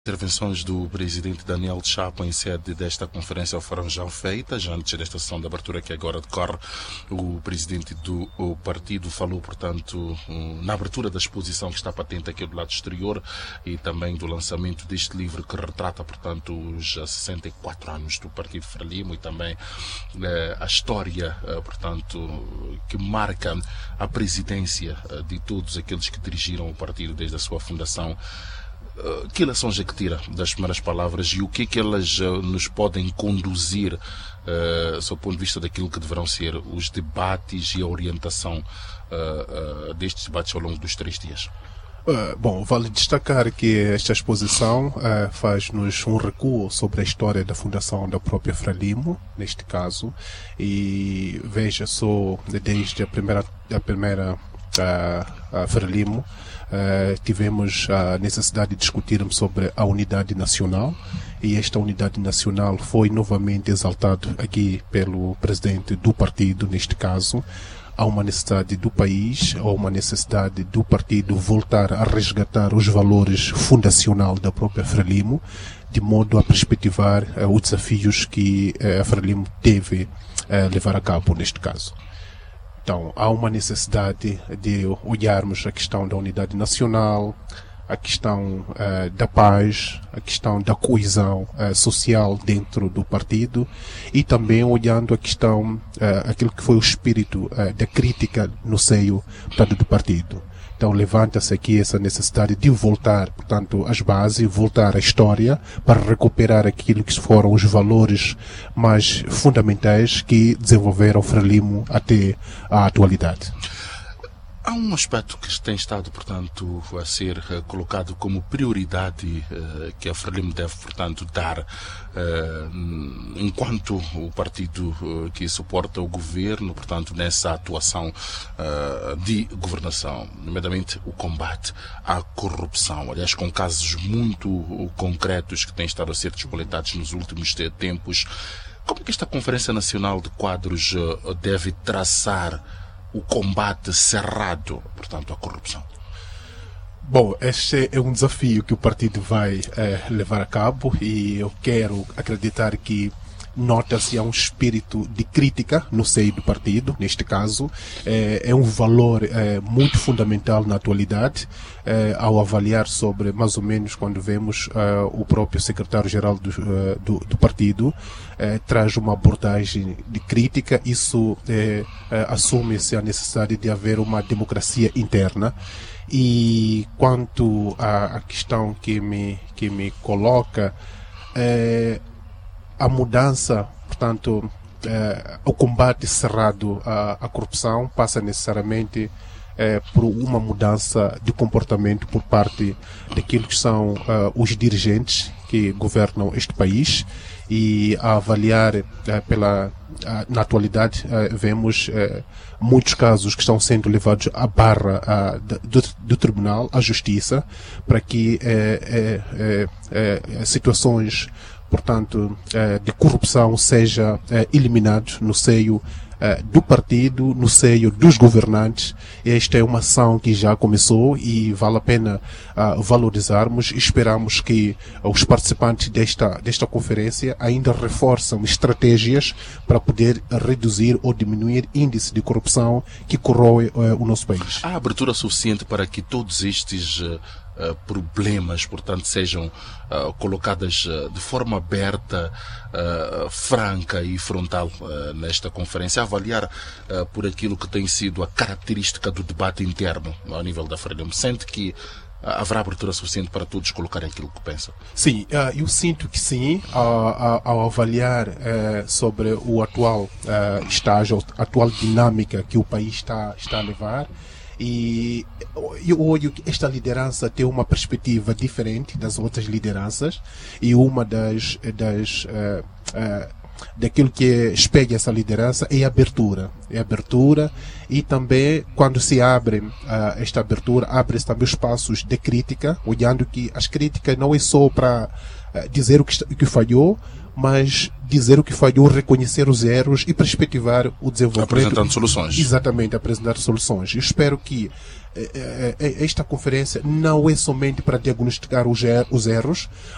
Intervenções do presidente Daniel Chapo em sede desta conferência foram já feitas. Antes desta sessão de abertura que agora decorre, o presidente do partido falou, portanto, na abertura da exposição que está patente aqui do lado exterior e também do lançamento deste livro que retrata, portanto, os 64 anos do Partido Frelimo e também a história, portanto, que marca a presidência de todos aqueles que dirigiram o partido desde a sua fundação. Que lições é que tira das primeiras palavras e o que é que elas nos podem conduzir, sob o ponto de vista daquilo que deverão ser os debates e a orientação destes debates ao longo dos 3 dias? Bom, vale destacar que esta exposição faz-nos um recuo sobre a história da fundação da própria Frelimo, neste caso, e veja só, desde a primeira Frelimo, tivemos a necessidade de discutirmos sobre a unidade nacional, e esta unidade nacional foi novamente exaltada aqui pelo presidente do partido, neste caso. Há uma necessidade do país, há uma necessidade do partido voltar a resgatar os valores fundacional da própria Frelimo, de modo a perspectivar os desafios que a Frelimo deve levar a cabo neste caso. Então, há uma necessidade de olharmos a questão da unidade nacional, a questão da paz, a questão da coesão social dentro do partido e também olhando a questão, aquilo que foi o espírito da crítica no seio, portanto, do partido. Então levanta-se aqui essa necessidade de voltar, portanto, às bases, voltar à história para recuperar aquilo que foram os valores mais fundamentais que desenvolveram o Frelimo até a atualidade. Há um aspecto que tem estado, portanto, a ser colocado como prioridade que a Frelimo deve, portanto, dar enquanto o partido que suporta o governo, portanto, nessa atuação de governação, nomeadamente o combate à corrupção. Aliás, com casos muito concretos que têm estado a ser despolitados nos últimos tempos. Como é que esta Conferência Nacional de Quadros deve traçar o combate cerrado, portanto, à corrupção? Bom, este é um desafio que o partido vai levar a cabo e eu quero acreditar que nota-se um espírito de crítica no seio do partido, neste caso. É um valor muito fundamental na atualidade, ao avaliar sobre, mais ou menos, quando vemos o próprio secretário-geral do partido, traz uma abordagem de crítica. Isso assume-se a necessidade de haver uma democracia interna. E quanto à questão que me coloca, a mudança, portanto, o combate cerrado à corrupção passa necessariamente por uma mudança de comportamento por parte daquilo que são os dirigentes que governam este país. E a avaliar na atualidade vemos muitos casos que estão sendo levados à barra do Tribunal, à Justiça, para que situações, portanto, de corrupção seja eliminado no seio do partido, no seio dos governantes. Esta é uma ação que já começou e vale a pena valorizarmos. Esperamos que os participantes desta conferência ainda reforçam estratégias para poder reduzir ou diminuir índice de corrupção que corrói o nosso país. Há abertura suficiente para que todos estes problemas, portanto, sejam colocadas de forma aberta, franca e frontal nesta conferência, a avaliar por aquilo que tem sido a característica do debate interno ao nível da Frelimo? Sente que haverá abertura suficiente para todos colocarem aquilo que pensam? Sim, eu sinto que sim, ao avaliar sobre o atual estágio, a atual dinâmica que o país está a levar. E eu olho que esta liderança tem uma perspectiva diferente das outras lideranças, e uma daquilo que espelha essa liderança é a abertura. E também, quando se abre esta abertura, abre-se também os espaços de crítica, olhando que as críticas não é só para dizer o que falhou, mas dizer o que falhou, reconhecer os erros e perspectivar o desenvolvimento. Apresentando soluções. Exatamente, apresentar soluções. Eu espero que esta conferência não é somente para diagnosticar os erros,